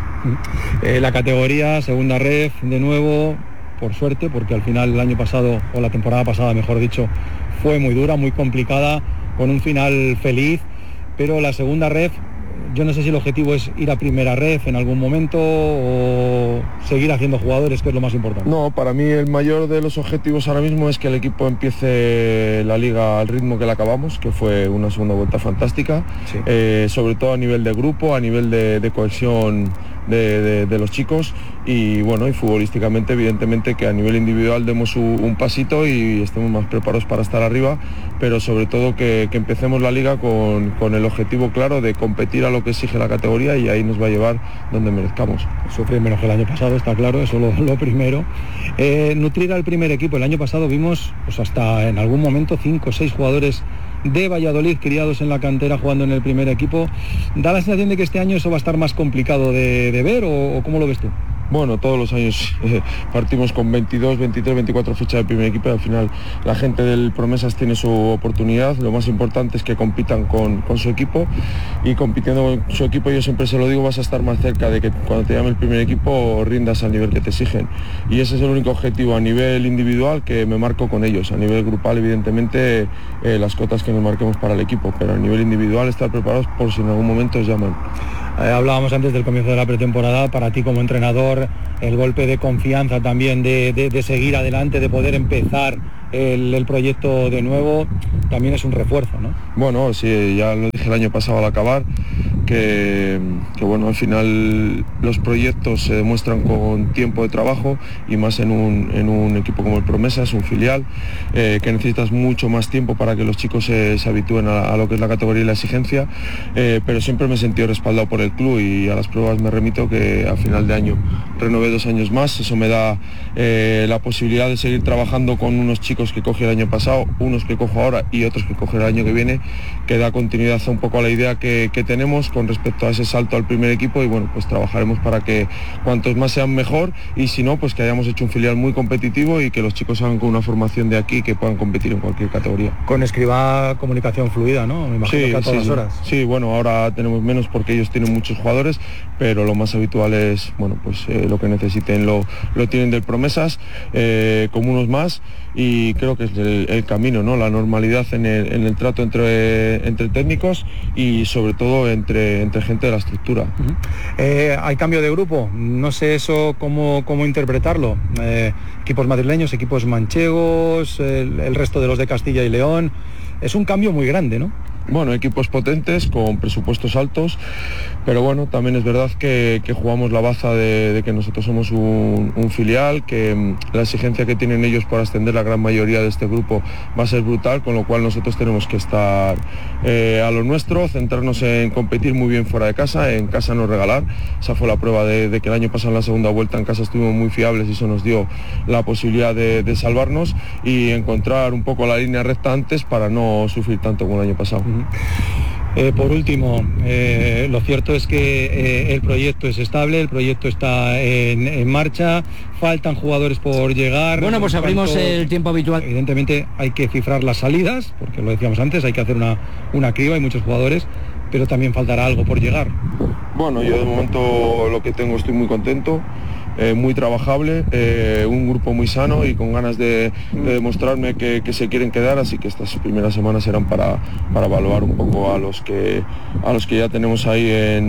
Speaker 6: La categoría, segunda ref, de nuevo, por suerte, porque al final el año pasado, o la temporada pasada mejor dicho, fue muy dura, muy complicada, con un final feliz, pero la segunda ref, yo no sé si el objetivo es ir a primera ref en algún momento o seguir haciendo jugadores, que es lo más importante. No, para mí el mayor de los objetivos ahora mismo es que el equipo empiece la liga al ritmo que la acabamos, que fue una segunda vuelta fantástica, sí. Sobre todo a nivel de grupo, a nivel de cohesión de los chicos y bueno, y futbolísticamente evidentemente que a nivel individual demos un pasito y estemos más preparados para estar arriba, pero sobre todo que empecemos la liga con el objetivo claro de competir a lo que exige la categoría y ahí nos va a llevar donde merezcamos. Sufrir menos que el año pasado, está claro, eso lo primero. Nutrir al primer equipo, el año pasado vimos pues hasta en algún momento 5 o 6 jugadores de Valladolid criados en la cantera jugando en el primer equipo. ¿Da la sensación de que este año eso va a estar más complicado de ver o cómo lo ves tú? Bueno, todos los años partimos con 22, 23, 24 fichas del primer equipo y al final la gente del Promesas tiene su oportunidad. Lo más importante es que compitan con su equipo y compitiendo con su equipo, yo siempre se lo digo, vas a estar más cerca de que cuando te llame el primer equipo rindas al nivel que te exigen. Y ese es el único objetivo a nivel individual que me marco con ellos. A nivel grupal, evidentemente, las cotas que nos marquemos para el equipo, pero a nivel individual estar preparados por si en algún momento os llaman.
Speaker 4: Hablábamos antes del comienzo de la pretemporada, para ti como entrenador, el golpe de confianza también de seguir adelante, de poder empezar el proyecto de nuevo, también es un refuerzo, ¿no?
Speaker 6: Bueno, sí, ya lo dije el año pasado al acabar, que bueno, al final los proyectos se demuestran con tiempo de trabajo y más en un equipo como el Promesas, un filial, que necesitas mucho más tiempo para que los chicos se habitúen a lo que es la categoría y la exigencia, pero siempre me he sentido respaldado por el club y a las pruebas me remito que a final de año renové 2 años más. Eso me da la posibilidad de seguir trabajando con unos chicos que cogí el año pasado, unos que cojo ahora y otros que cojo el año que viene, que da continuidad un poco a la idea que tenemos con respecto a ese salto al primer equipo y bueno, pues trabajaremos para que cuantos más sean mejor y si no, pues que hayamos hecho un filial muy competitivo y que los chicos hagan con una formación de aquí que puedan competir en cualquier categoría.
Speaker 4: Con Escribá comunicación fluida, ¿no? Me imagino que a todas las horas.
Speaker 6: Sí, bueno, ahora tenemos menos porque ellos tienen muchos jugadores, pero lo más habitual es, bueno, pues lo que necesiten lo tienen del Promesas, como unos más, y creo que es el camino, ¿no? La normalidad en el trato entre técnicos y sobre todo entre gente de la estructura.
Speaker 4: Hay cambio de grupo, no sé eso cómo interpretarlo. Equipos madrileños, equipos manchegos, el resto de los de Castilla y León. Es un cambio muy grande, ¿no?
Speaker 6: Bueno, equipos potentes, con presupuestos altos, pero bueno, también es verdad que jugamos la baza de que nosotros somos un filial, que la exigencia que tienen ellos para ascender la gran mayoría de este grupo va a ser brutal, con lo cual nosotros tenemos que estar a lo nuestro, centrarnos en competir muy bien fuera de casa, en casa no regalar. Esa fue la prueba de que el año pasado en la segunda vuelta en casa estuvimos muy fiables y eso nos dio la posibilidad de salvarnos y encontrar un poco la línea recta antes para no sufrir tanto como el año pasado.
Speaker 4: Por último, lo cierto es que el proyecto es estable, el proyecto está en marcha, faltan jugadores por llegar.
Speaker 2: Bueno, pues abrimos el tiempo habitual.
Speaker 4: Evidentemente hay que cifrar las salidas, porque lo decíamos antes, hay que hacer una criba, hay muchos jugadores, pero también faltará algo por llegar.
Speaker 6: Bueno, yo de momento lo que tengo estoy muy contento. Muy trabajable, un grupo muy sano y con ganas de demostrarme que se quieren quedar, así que estas primeras semanas serán para evaluar un poco a los que ya tenemos ahí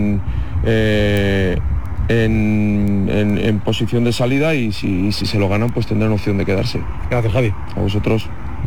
Speaker 6: en posición de salida y si se lo ganan pues tendrán opción de quedarse.
Speaker 4: Gracias, Javi.
Speaker 6: A vosotros.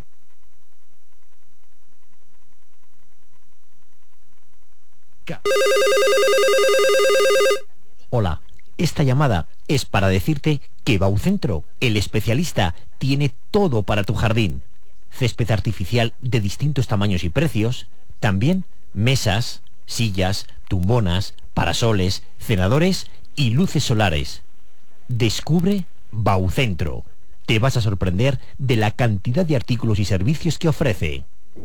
Speaker 7: Hola, esta llamada es para decirte que Baucentro, el especialista, tiene todo para tu jardín. Césped artificial de distintos tamaños y precios, también mesas, sillas, tumbonas, parasoles, cenadores y luces solares. Descubre Baucentro. Te vas a sorprender de la cantidad de artículos y servicios que ofrece.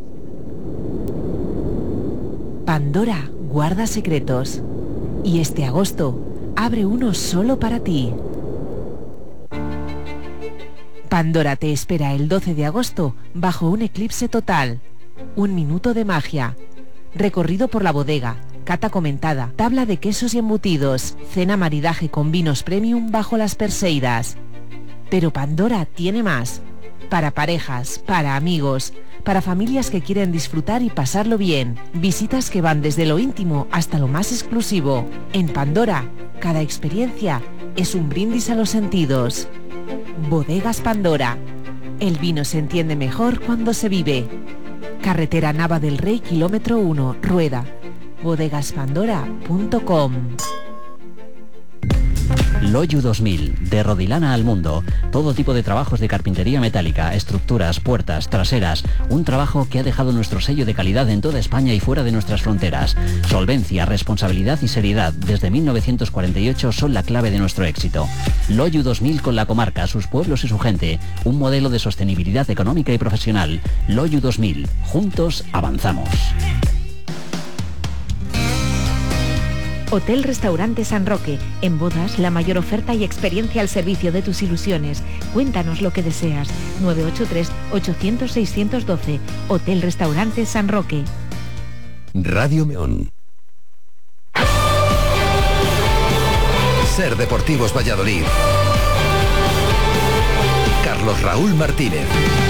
Speaker 8: Pandora guarda secretos. Y este agosto abre uno solo para ti. Pandora te espera el 12 de agosto bajo un eclipse total. 1 minuto de magia. Recorrido por la bodega, cata comentada, tabla de quesos y embutidos, cena maridaje con vinos premium bajo las Perseidas. Pero Pandora tiene más. Para parejas, para amigos, para familias que quieren disfrutar y pasarlo bien. Visitas que van desde lo íntimo hasta lo más exclusivo. En Pandora, cada experiencia es un brindis a los sentidos. Bodegas Pandora. El vino se entiende mejor cuando se vive. Carretera Nava del Rey, kilómetro 1, Rueda. bodegaspandora.com.
Speaker 9: Loyu 2000, de Rodilana al mundo. Todo tipo de trabajos de carpintería metálica, estructuras, puertas, traseras. Un trabajo que ha dejado nuestro sello de calidad en toda España y fuera de nuestras fronteras. Solvencia, responsabilidad y seriedad desde 1948 son la clave de nuestro éxito. Loyu 2000 con la comarca, sus pueblos y su gente. Un modelo de sostenibilidad económica y profesional. Loyu 2000. Juntos avanzamos.
Speaker 8: Hotel Restaurante San Roque. En bodas, la mayor oferta y experiencia al servicio de tus ilusiones. Cuéntanos lo que deseas. 983-800-612. Hotel Restaurante San Roque.
Speaker 10: Radio Meón. Ser Deportivos Valladolid. Carlos Raúl Martínez.